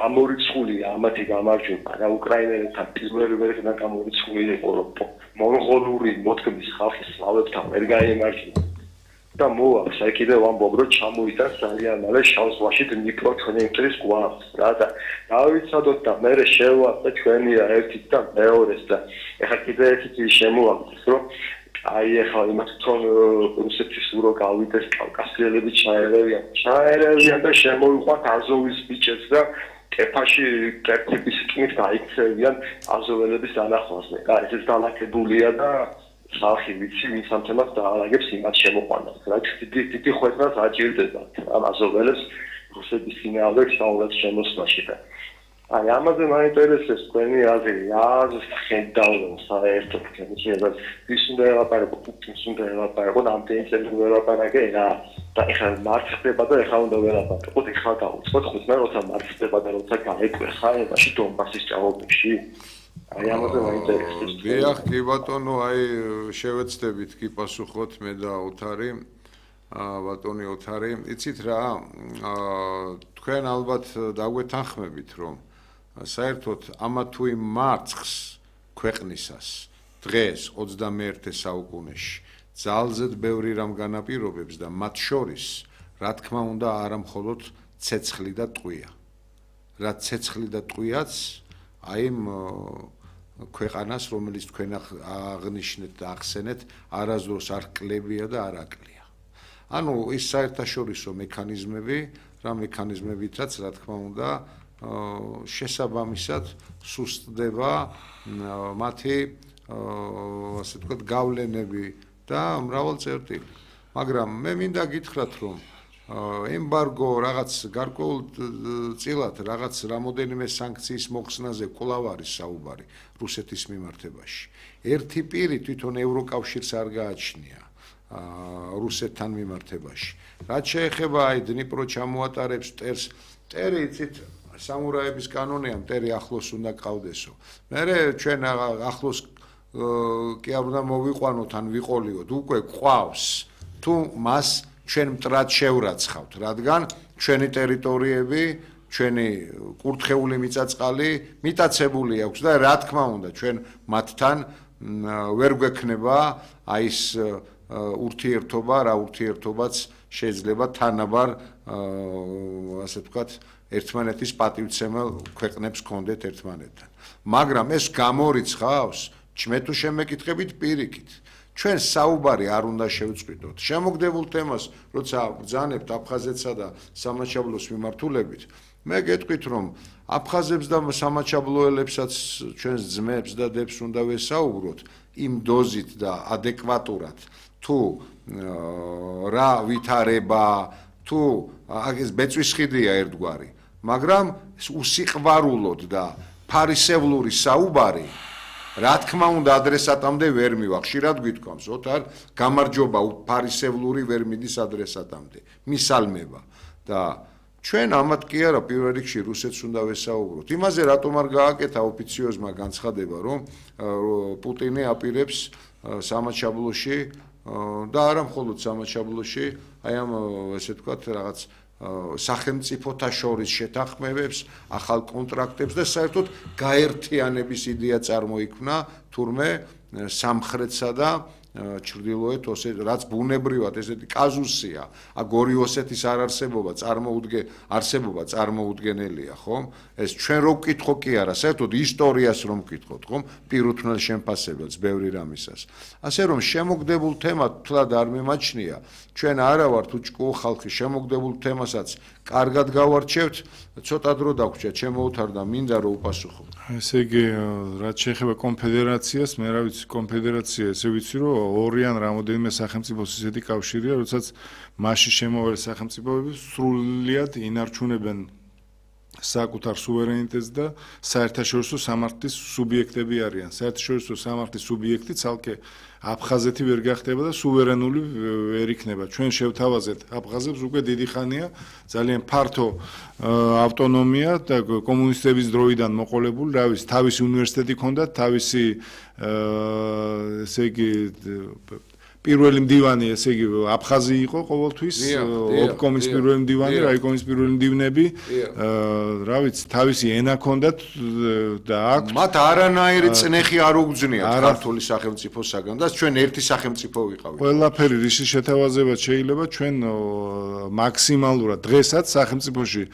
გამორიცხულია ამათი გამარჯვება რა უკრაინელებთან პირველი ვერიდან გამორიცხული იყო რომ მონღოლური მოდგმის ხალხის სლავებთან ვერ გაემარჯვება და მოაქვს აი კიდევ ამბობ რომ ჩამოიტანს ძალიან მალე შავ ზღვაში დნიპრო-დნესტრის გვამს რა და დავიცადოთ და მე შევაწყე ჩვენია ერთით და მეორეს და ეხლა კიდევ ერთი შემოვაგდეს რომ აი ეხლა იმათ თვითონ რუსეთის ურო გავიდეს კავკასიელები ჩაერევიან და შემოიყვანთ აზოვის ბიჭებს და კეფაში კერტების კით გაიქცევიან აზოველების დანახვაზე რა ესეც დალაგებულია და ხალხი ვიცი ვინც ამ თემას დაალაგებს იმათ შემოყვანას რა დიდი ხვედრას აჭირდება ამ აზოველებს რუსეთის წინააღმდეგ საუბრის შემოსვლაში და აი ამაზე მაინტერესებს თქვენი აზრი რა ხედავთ საერთოდ შეიძლება ვის უნდა ელაპარაკო პუტინს უნდა ელაპარაკო ამდენი წელი უნდა ელაპარაკე რა და ეხლა მარცხ ხდება და ეხლა უნდა ველაპარაკოთ ეხლა გავუწყოთ ხუთმა როცა მარცხ ხდება და როცა გაეკვეხა ებაში დონბასის ჭაობებში აი ამაზე მაინტერესებს დიახ კი ბატონო აი შევეცდებით კი პასუხოთ მე და ოთარი ბატონი ოთარი იცით რა თქვენ ალბათ დაგვეთანხმებით რომ საერთოდ ამა თუ იმ მარცხს ქვეყნისას დღეს 21 საუკუნეში ძალზედ ბევრი რამ განაპირობებს და მათ შორის რა თქმა უნდა არა მხოლოდ ცეცხლი და ტყვია რა ცეცხლი და ტყვიაც აი იმ ქვეყანას რომელიც თქვენ აღნიშნეთ და ახსენეთ არასდროს არ კლებია და არ აკლია ანუ ის საერთაშორისო მექანიზმები რა მექანიზმებითაც რა თქმა უნდა შესაბამისად სუსტდება მათი ასე ვთქვათ გავლენები და მრავალწერტილი მაგრამ მე მინდა გითხრათ რომ ემბარგო რაღაც გარკვეულ წილად რაღაც რამოდენიმე სანქციის მოხსნაზე კვლავ არის საუბარი რუსეთის მიმართებაში ერთი პირი თვითონ ევროკავშირს არ გააჩნია რუსეთთან მიმართებაში რაც შეეხება აი დნიპრო ჩამოატარებს მტერს მტერი იცით სამურაების კანონია მტერი ახლოს უნდა ყავდესო მე ჩვენ ახლოს კი არ უნდა მოვიყვანოთ ან ვიყოლიოთ უკვე ყავს თუ მას ჩვენ მტრად შევრაცხავთ რადგან ჩვენი ტერიტორიები ჩვენი კურთხეული მიწაწყალი მიტაცებული აქვს და რა თქმა უნდა ჩვენ მათთან ვერ გვექნება აი ეს ურთიერთობა რა ურთიერთობაც შეიძლება თანაბარ ასე ვთქვათ ერთმანეთის პატივცემელ ქვეყნებს ჰქონდეთ ერთმანეთთან მაგრამ ეს გამორიცხავს მე თუ შემეკითხებით პირიქით ჩვენ საუბარი არ უნდა შევწყვიტოთ შემოგდებულ თემას როცა ბრძანებთ აფხაზეთსა და სამაჩაბლოს მიმართულებით მე გეტყვით რომ აფხაზებს და სამაჩაბლოელებსაც ჩვენს ძმებს და დებს უნდა ვესაუბროთ იმ დოზით და ადეკვატურად თუ რა ვითარება თუ ეს ბეწვის ხიდია ერთგვარი მაგრამ უსიყვარულოდ და ფარისევლური საუბარი რა თქმა უნდა ადრესატამდე ვერ მივა ხშირად გვითქვამს ოთარ გამარჯობა ფარისევლური ვერ მიდის ადრესატამდე მისალმება და ჩვენ ამათ კი არა პირველ რიგში რუსეთს უნდა ვესაუბროთ იმაზე რატომ არ გააკეთა ოფიციოზმა განცხადება რომ პუტინი აპირებს სამაჩაბლოში და არა მხოლოდ სამაჩაბლოში აი ამ ესე ვთქვათ რაღაც სახელმწიფოთა შორის შეთანხმებებს, ახალ კონტრაქტებს და საერთოდ გაერთიანების იდეა წარმოიქმნა თურმე სამხრეთსა და ჩრდილოეთ ოსეთ რაც ბუნებრივად ესეთი კაზუსია, აგორი ოსეთის არარსებობა წარმოუდგენელია, ხომ? ეს ჩვენ რო ვკითხო კი არა, საერთოდ ისტორიას რომ ვკითხოთ, ხომ? პირუთვნელ შემფასებელს ბევრი რამისას. ასე რომ შემოგდებულ თემა თლად არ მიმაჩნია, ჩვენ არა ვართ უჭკუო ხალხი, შემოგდებულ თემასაც კარგად გავარჩევთ, ცოტა დრო დაგვრჩა, ჩემო უთავდა მინდა რომ უპასუხო. ესე იგი, რაც შეეხება კონფედერაციას, მე რა ვიცი, კონფედერაცია, ესე ვიცი, რომ ორი ან რამოდენიმე სახელმწიფოს ისეთი კავშირია, როდესაც მასში შემავალი სახელმწიფოები სრულიად ინარჩუნებენ საკუთარ სუვერენიტეტს და საერთაშორისო სამართლის სუბიექტები არიან. საერთაშორისო სამართლის სუბიექტი ცალკე აფხაზეთი ვერ გახდება და სუვერენული ვერ იქნება. ჩვენ შევთავაზეთ აფხაზებს უკვე დიდი ხანია, ძალიან ფართო ავტონომია და კომუნისტების დროიდან მოყოლებული, რა ვიცი, თავისი უნივერსიტეტი ჰქონდათ, თავისი ესე იგი პირველი მდივანი, ესე იგი, აფხაზი იყო ყოველთვის, ობკომის პირველი მდივანი, რაიკომის პირველი მდივნები, რა ვიცი, თავისი ენა ჰქონდათ და აქვთ. მათ არანაირი წნეხი არ უგზნიათ ქართული სახელმწიფოსაგან და ჩვენ ერთი სახელმწიფო ვიყავით. ყველაფერი რის შეთავაზებაც შეიძლება ჩვენ მაქსიმალურად დღესაც სახელმწიფოში